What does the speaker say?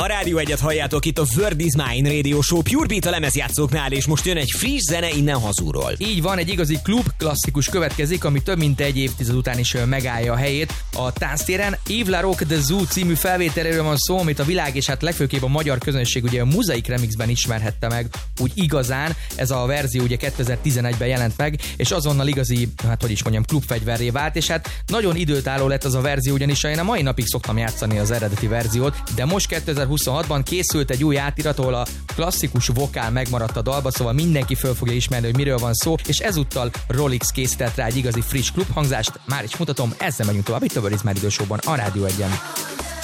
A Rádió Egyet halljátok itt a Word is Mine Radio Show Pure Beat a lemezjátszóknál, és most jön egy friss zene innen hazulról. Így van, egy igazi klub klasszikus következik, ami több mint egy évtized után is megállja a helyét a tánctéren. Yves Laroque de Zoo című felvételéről van szó, amit a világ és hát legfőképp a magyar közönség ugye a Mozaik remixben ismerhette meg úgy igazán. Ez a verzió ugye 2011-ben jelent meg, és azonnal igazi, hát hogy is mondjam, klubfegyverré vált, és hát nagyon időtálló lett az a verzió, ugyanis én a mai napig szoktam játszani az eredeti verziót, de most 2026-ban készült egy új átirat, ahol a klasszikus vokál megmaradt a dalba, szóval mindenki föl fogja ismerni, hogy miről van szó, és ezúttal Rolex készített rá egy igazi friss klubhangzást. Már is mutatom, ezzel megyünk tovább itt a Word is Mine Radio Show-ban, a Rádió Egyen.